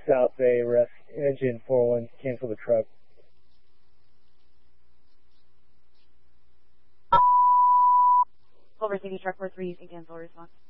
South Bay, rest engine 41, cancel the truck. Culver City Truck 43, you can cancel response.